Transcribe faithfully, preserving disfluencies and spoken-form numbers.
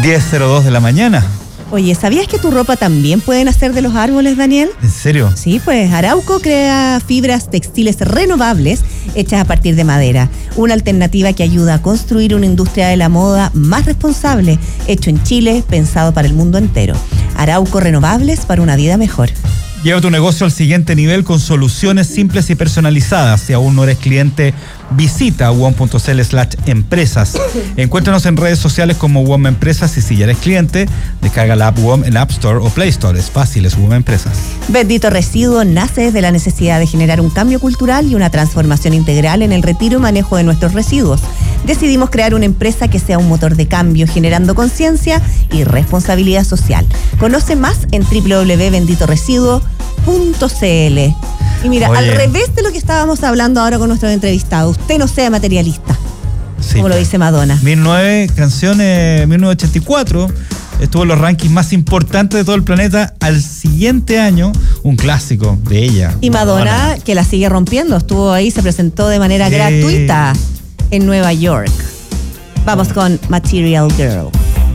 diez cero dos de la mañana. Oye, ¿sabías que tu ropa también puede nacer de los árboles, Daniel? ¿En serio? Sí, pues Arauco crea fibras textiles renovables hechas a partir de madera. Una alternativa que ayuda a construir una industria de la moda más responsable, hecho en Chile, pensado para el mundo entero. Arauco Renovables para una vida mejor. Lleva tu negocio al siguiente nivel con soluciones simples y personalizadas. Si aún no eres cliente, visita wom punto cl slash empresas. Encuéntranos en redes sociales como WOM Empresas y si ya eres cliente, descarga la app WOM en App Store o Play Store. Es fácil, es WOM Empresas. Bendito Residuo nace desde la necesidad de generar un cambio cultural y una transformación integral en el retiro y manejo de nuestros residuos. Decidimos crear una empresa que sea un motor de cambio, generando conciencia y responsabilidad social. Conoce más en doble u doble u doble u punto bendito residuo punto cl. Y mira, Oye. al revés de lo que estábamos hablando ahora con nuestro entrevistado, usted no sea materialista, sí, como lo dice Madonna. mil nueve canciones, mil novecientos ochenta y cuatro, estuvo en los rankings más importantes de todo el planeta. Al siguiente año, un clásico de ella. Y Madonna, Madonna. que la sigue rompiendo, estuvo ahí, se presentó de manera sí. gratuita en Nueva York. Vamos con Material Girl.